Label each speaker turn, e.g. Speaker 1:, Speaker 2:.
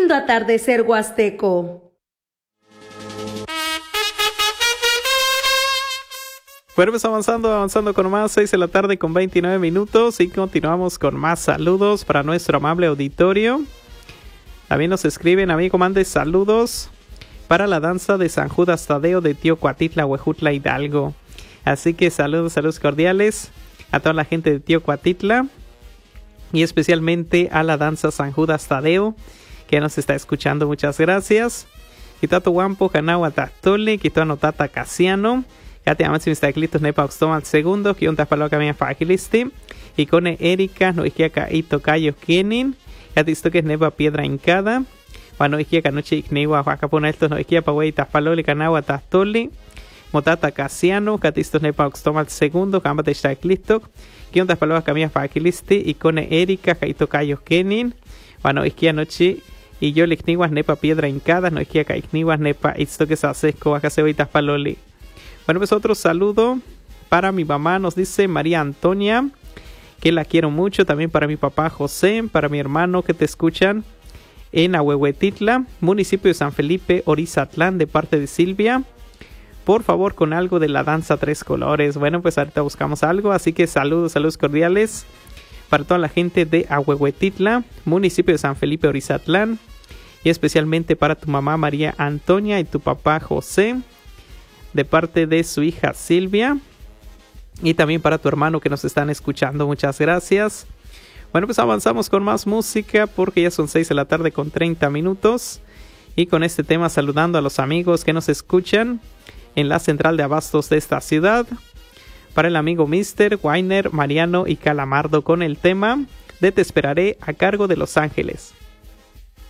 Speaker 1: lindo atardecer huasteco.
Speaker 2: Bueno, pues avanzando con más, 6 de la tarde con 29 minutos y continuamos con más saludos para nuestro amable auditorio. También nos escriben, amigo, mande saludos para la danza de San Judas Tadeo de Teocuatitla, Huejutla, Hidalgo. Así que saludos cordiales a toda la gente de Teocuatitla y especialmente a la danza San Judas Tadeo que nos está escuchando. Muchas gracias. Quitato Guampo, Hanagua Tatole, Quito Anotata Casiano. Kate amatsi mistaklitos nepa oxtoma al segundo, que un tapalo camina fagilisti, y con Erika, no ikiaka ito kayo kenin, Kate isto que es nepa piedra hincada, Wano ikiaka noche ikniwa, Wakapona estos no ikiaka wey tapaloli kanagua tastoli, Motata Casiano, Kate isto nepa oxtoma al segundo, Kambate istaklisto, que un tapalo camina fagilisti, y con Erika, kaito kayo kenin, Wano ikia noche, y yo likniwa nepa piedra hincada, no ikiaka ikniwa nepa isto que se hace acá se wey tapaloli. Bueno, pues otro saludo para mi mamá, nos dice María Antonia, que la quiero mucho. También para mi papá José, para mi hermano que te escuchan en Ahuehuetitla, municipio de San Felipe, Orizatlán, de parte de Silvia. Por favor, con algo de la danza Tres Colores. Bueno, pues ahorita buscamos algo, así que saludos cordiales para toda la gente de Ahuehuetitla, municipio de San Felipe, Orizatlán. Y especialmente para tu mamá María Antonia y tu papá José, de parte de su hija Silvia, y también para tu hermano que nos están escuchando. Muchas gracias. Bueno, pues avanzamos con más música porque ya son 6 de la tarde con 30 minutos y con este tema saludando a los amigos que nos escuchan en la central de abastos de esta ciudad. Para el amigo Mr. Weiner, Mariano y Calamardo con el tema de Te Esperaré a cargo de Los Ángeles.